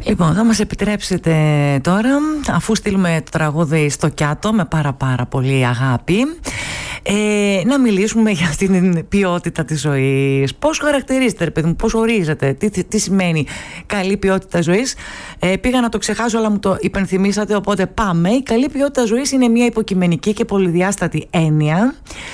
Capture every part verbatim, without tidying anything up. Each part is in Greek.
Λοιπόν, θα μας επιτρέψετε τώρα, αφού στείλουμε το τραγούδι στο Κιάτο με πάρα πάρα πολύ αγάπη, ε, να μιλήσουμε για αυτή την ποιότητα της ζωής. Πώς χαρακτηρίζετε, ρε παιδί μου, πώς ορίζετε, τι, τι, τι σημαίνει καλή ποιότητα ζωής? Ε, πήγα να το ξεχάσω, αλλά μου το υπενθυμίσατε, οπότε πάμε. Η καλή ποιότητα ζωής είναι μια υποκειμενική και πολυδιάστατη έννοια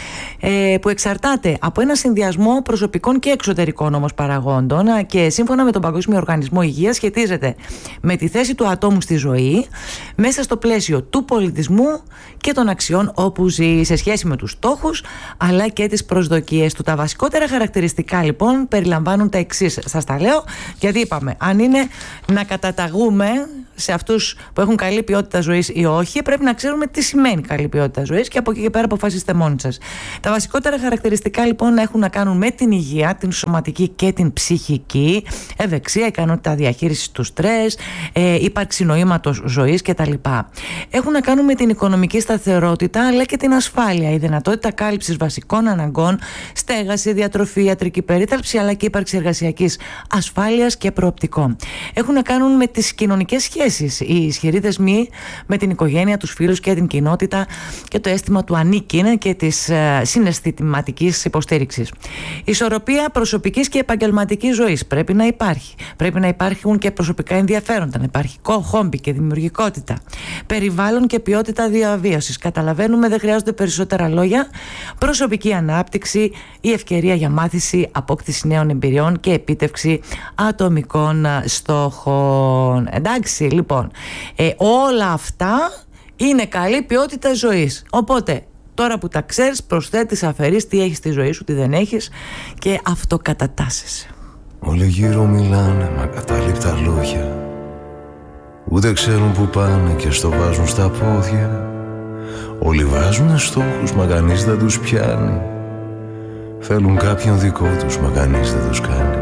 που εξαρτάται από ένα συνδυασμό προσωπικών και εξωτερικών όμως παραγόντων και σύμφωνα με τον Παγκόσμιο Οργανισμό Υγείας σχετίζεται με τη θέση του ατόμου στη ζωή μέσα στο πλαίσιο του πολιτισμού και των αξιών όπου ζει, σε σχέση με τους στόχους αλλά και τις προσδοκίες του. Τα βασικότερα χαρακτηριστικά λοιπόν περιλαμβάνουν τα εξής. Σας τα λέω γιατί είπαμε, αν είναι να καταταγούμε σε αυτούς που έχουν καλή ποιότητα ζωής ή όχι, πρέπει να ξέρουμε τι σημαίνει καλή ποιότητα ζωής και από εκεί και πέρα αποφασίστε μόνοι σας. Τα βασικότερα χαρακτηριστικά λοιπόν έχουν να κάνουν με την υγεία, την σωματική και την ψυχική, ευεξία, ικανότητα διαχείρισης του στρες, ε, ύπαρξη νοήματος ζωής κτλ. Έχουν να κάνουν με την οικονομική σταθερότητα αλλά και την ασφάλεια, η δυνατότητα κάλυψης βασικών αναγκών, στέγαση, διατροφή, ιατρική περίθαλψη αλλά και ύπαρξη εργασιακής ασφάλειας και προοπτικών. Έχουν να κάνουν με τις κοινωνικές σχέσεις, οι ισχυροί δεσμοί με την οικογένεια, τους φίλους και την κοινότητα και το αίσθημα του ανήκειν και της ε, συναισθηματικής υποστήριξης. Ισορροπία προσωπικής και επαγγελματικής ζωής πρέπει να υπάρχει. Πρέπει να υπάρχουν και προσωπικά ενδιαφέροντα, να υπάρχει χόμπι και δημιουργικότητα. Περιβάλλον και ποιότητα διαβίωσης. Καταλαβαίνουμε, δεν χρειάζονται περισσότερα λόγια. Προσωπική ανάπτυξη, η ευκαιρία για μάθηση, απόκτηση νέων εμπειριών και επίτευξη ατομικών στόχων. Εντάξει, λοιπόν, ε, όλα αυτά είναι καλή ποιότητα ζωής. Οπότε, τώρα που τα ξέρεις, προσθέτεις, αφαιρείς τι έχεις στη ζωή σου, τι δεν έχεις και αυτοκατατάσσεσαι. Όλοι γύρω μιλάνε με ακατάληπτα λόγια, ούτε ξέρουν που πάνε και στο βάζουν στα πόδια. Όλοι βάζουν στόχους, μα κανείς δεν τους πιάνει. Θέλουν κάποιον δικό τους, μα κανείς δεν τους κάνει.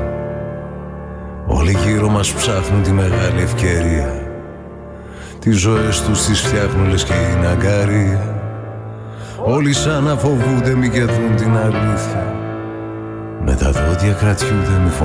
Όλοι γύρω μας ψάχνουν τη μεγάλη ευκαιρία, τις ζωές τους τις φτιάχνουν λες και είναι αγκαρία. Όλοι σαν να φοβούνται μη κερδούν την αλήθεια, με τα δόντια κρατιούνται μη